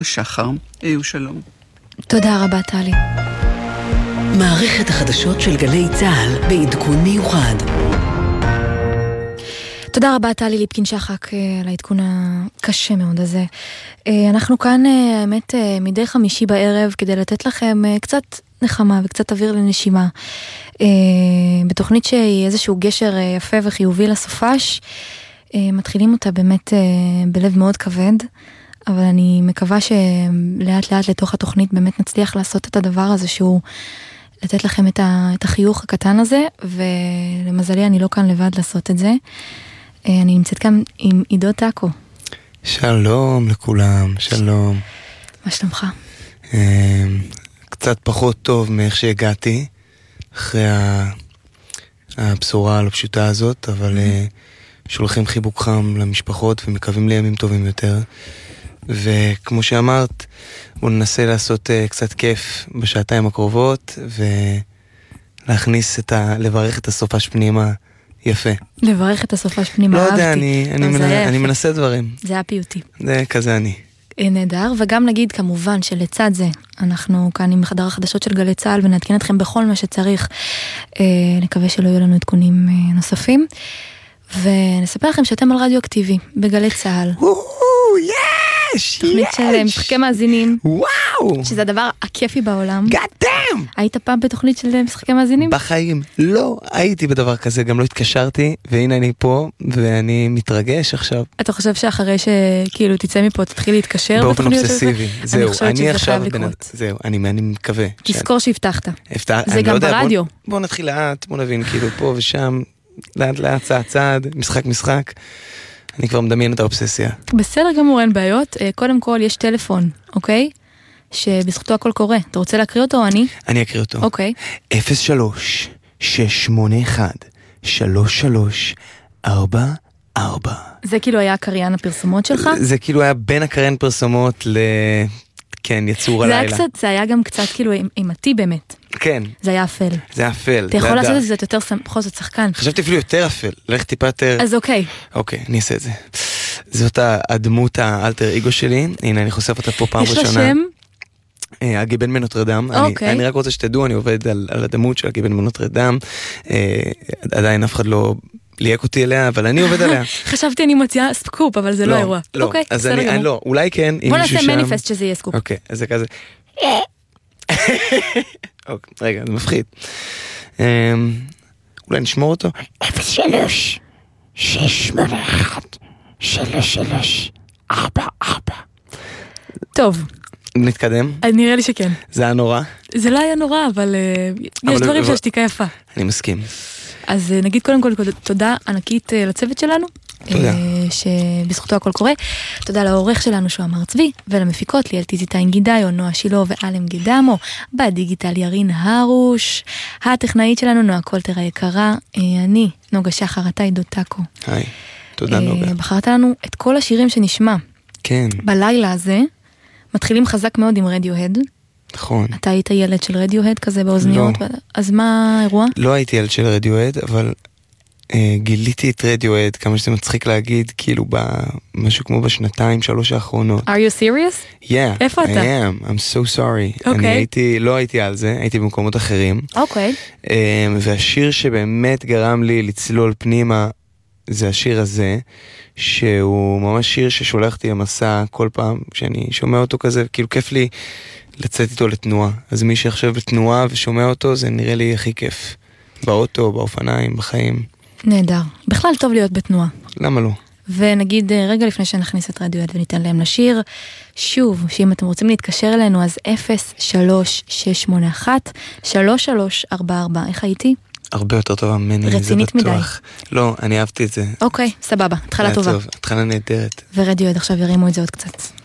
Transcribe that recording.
שחר, שלום. תודה רבה, טלי. מערכת החדשות של גלי צהל בעדכון מיוחד. תודה רבה, טלי ליפקין שחק, על העדכון הקשה מאוד הזה. אנחנו כאן, האמת, מדי חמישי בערב, כדי לתת לכם קצת נחמה וקצת אוויר לנשימה. בתוכנית שהיא איזשהו גשר יפה וחיובי לסופש, מתחילים אותה באמת בלב מאוד כבד, אבל אני מקווה שלאט לאט לתוך התוכנית באמת נצליח לעשות את הדבר הזה שהוא לתת לכם את החיוך הקטן הזה, ולמזלי אני לא כאן לבד לעשות את זה. אני נמצאת כאן עם עידו טאקו. שלום לכולם, שלום. מה שלומך? קצת פחות טוב מאיך שהגעתי, אחרי הבשורה הלא פשוטה הזאת, אבל שולחים חיבוק חם למשפחות ומקווים לימים טובים יותר. וכמו שאמרת, בואו ננסה לעשות קצת כיף בשעתיים הקרובות, ולהכניס לברך את הסופש פנימה יפה. לברך את הסופש פנימה, לא אהבתי. יודע, אני מנסה דברים. זה היה פיוטי. זה כזה אני. נהדר, וגם נגיד כמובן שלצד זה, אנחנו כאן עם חדר החדשות של גלי צהל, ונעדכן אתכם בכל מה שצריך. נקווה שלא יהיו לנו עדכונים נוספים. ונספר לכם שאתם על רדיו אקטיבי, בגלי צהל. תוכנית של משחקי מאזינים. וואו! שזה הדבר הכיפי בעולם. גאדם! היית פעם בתוכנית של משחקי מאזינים? בחיים. לא הייתי בדבר כזה, גם לא התקשרתי, והנה אני פה, ואני מתרגש עכשיו. אתה חושב שאחרי שכאילו תצא מפה, תתחיל להתקשר? באופן אובססיבי. זהו, אני עכשיו... זהו, אני מקווה. תזכור שהבטחת. זה גם ברדיו. בוא נתחיל לאט, בוא נבין כאילו פה ושם, לאט, צעד, משחק. אני כבר מדמיין את האובססיה. בסדר גמור, אין בעיות. קודם כל, יש טלפון, אוקיי? שבזכותו הכל קורה. אתה רוצה להקריא אותו או אני? אני אקריא אותו. אוקיי. 03-681-3344. זה כאילו היה קריין הפרסומות שלך? זה כאילו היה בין הקריין פרסומות כן, יצור הלילה. זה היה גם קצת כאילו אימתי באמת. כן. זה היה אפל. זה היה אפל. אתה יכול לעשות את זה יותר פחות, זה שחקן. חשבתי אפילו יותר אפל. לך טיפה יותר... אז אוקיי. אוקיי, אני אעשה את זה. זאת הדמות האלטר אגו שלי. הנה, אני חושף אותה פה פעם ראשונה. יש לה שם? אגי בן מנוטרדם. אני רק רוצה שתדעו, אני עובד על הדמות של אגי בן מנוטרדם. עדיין אף אחד לא... ליהק אותי אליה, אבל אני עובד עליה. חשבתי אני מציעה סקופ, אבל זה לא אירוע. לא, אז אני לא, אולי כן. בוא נעשה מניפסט שזה יהיה סקופ. אוקיי, אז זה כזה. רגע, זה מפחיד. אולי נשמור אותו? 03-681-3344. טוב. נתקדם? נראה לי שכן. זה היה נורא? זה לא היה נורא, אבל יש דברים שהשתיקה יפה. אני מסכים. אז נגיד קודם כל תודה ענקית לצוות שלנו. תודה. שבזכותו הכל קורה. תודה לעורך שלנו שהוא אמר צבי, ולמפיקות ליאל טיזיטיין גידיו, נועה שילו ואלם גידמו, בדיגיטל ירין הרוש, הטכנאית שלנו נועה קולטר היקרה, אני, נוגה שחר, אתה עידו טאקו. היי, תודה נוגה. בחרת לנו את כל השירים שנשמע. כן. בלילה הזה, מתחילים חזק מאוד עם רדיוהד. נכון. אתה היית ילד של רדיוהד כזה באוזניות? לא. אז מה האירוע? לא הייתי ילד של רדיוהד, אבל גיליתי את רדיוהד, כמה שזה מצחיק להגיד, כאילו משהו כמו בשנתיים, 3 האחרונות. Are you serious? Yeah, איפה אתה? I am, I'm so sorry. אוקיי. לא הייתי על זה, הייתי במקומות אחרים. אוקיי. והשיר שבאמת גרם לי לצלול פנימה, זה השיר הזה, שהוא ממש שיר ששולח אותי למסע כל פעם שאני שומע אותו כזה, כאילו כיף לי לצאת איתו לתנועה. אז מי שעכשיו בתנועה ושומע אותו, זה נראה לי הכי כיף. באוטו, באופניים, בחיים. נהדר. בכלל טוב להיות בתנועה. למה לא? ונגיד רגע לפני שנכניס את רדיוהד וניתן להם לשיר, שוב, שאם אתם רוצים להתקשר אלינו, אז 03-681-3344. איך הייתי? הרבה יותר טובה ממני, רצינית מדי. לא, אני אהבתי את זה. אוקיי, סבבה, התחלה טובה. התחלה נהדרת. ורדיוהד עכשיו ירימו את זה עוד קצת.